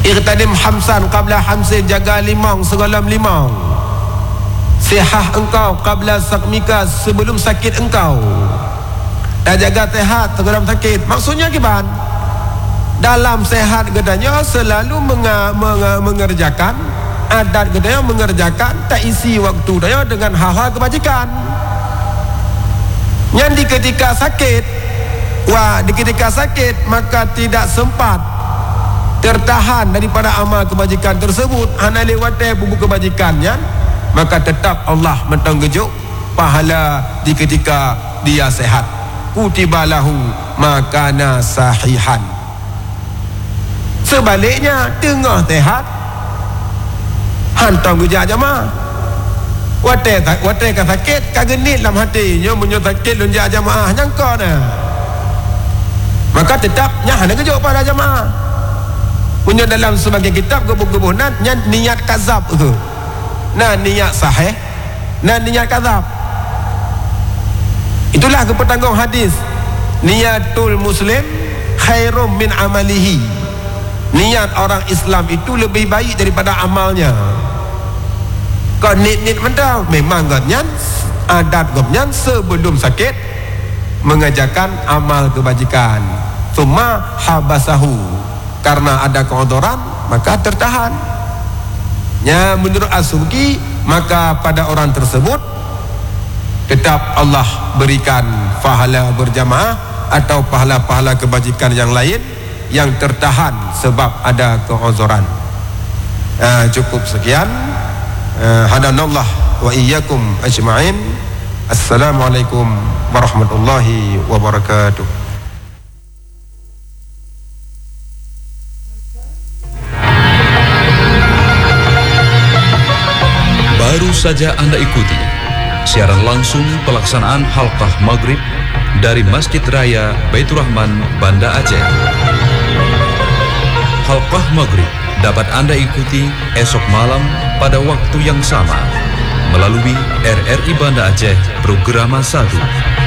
Irtadim hamsan qabla hamsin, jaga limang sebelum limang. Sihah engkau qabla sakmika, sebelum sakit engkau. Dan jaga sehat sebelum sakit. Maksudnya gimana? Dalam sehat katanya selalu mengerjakan adat katanya, mengerjakan tak isi waktu dia dengan hal-hal kebajikan. Yang di ketika sakit, di ketika sakit maka tidak sempat tertahan daripada amal kebajikan tersebut, hanya lewat buku kebajikannya, maka tetap Allah mentanggujuk pahala di ketika dia sehat. Kutibalahu makana sahihan. Sebaliknya tengah sehat hantang gujak jamaah. Watai kan sakit kagenit dalam hati, nya munyo sakit lunjak jamaah nyangka nah. Maka tetap nya hana gejuk pada jamaah. Punya dalam sebagai kitab gebuh-gebuh niat kazab tu. Nah niat sahih, nah niat kazab. Itulah kepetanggung hadis. Niatul muslim khairum min amalihi. Niat orang Islam itu lebih baik daripada amalnya. Kau nit mentang memang gopnya adat gopnya sebelum sakit mengajarkan amal kebajikan. Summa habasahu, karena ada keodoran maka tertahan. Ya, menurut As-Subki maka pada orang tersebut tetap Allah berikan pahala berjamaah atau pahala-pahala kebajikan yang lain yang tertahan sebab ada keodoran. Cukup sekian. Hadanallah wa iyyakum ajma'in. Assalamualaikum warahmatullahi wabarakatuh. Baru saja Anda ikuti siaran langsung pelaksanaan halqah maghrib dari Masjid Raya Baitur Rahman, Banda Aceh. Halqah maghrib dapat Anda ikuti esok malam pada waktu yang sama melalui RRI Banda Aceh Programa 1.